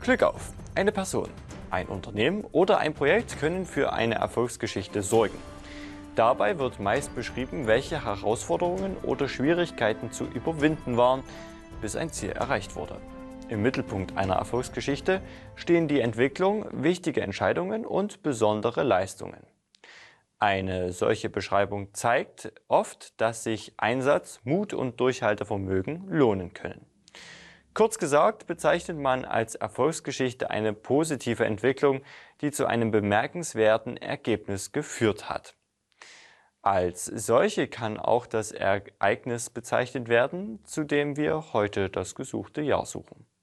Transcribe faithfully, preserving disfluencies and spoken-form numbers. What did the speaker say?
Glück auf! Eine Person, ein Unternehmen oder ein Projekt können für eine Erfolgsgeschichte sorgen. Dabei wird meist beschrieben, welche Herausforderungen oder Schwierigkeiten zu überwinden waren, bis ein Ziel erreicht wurde. Im Mittelpunkt einer Erfolgsgeschichte stehen die Entwicklung, wichtige Entscheidungen und besondere Leistungen. Eine solche Beschreibung zeigt oft, dass sich Einsatz, Mut und Durchhaltevermögen lohnen können. Kurz gesagt bezeichnet man als Erfolgsgeschichte eine positive Entwicklung, die zu einem bemerkenswerten Ergebnis geführt hat. Als solche kann auch das Ereignis bezeichnet werden, zu dem wir heute das gesuchte Jahr suchen.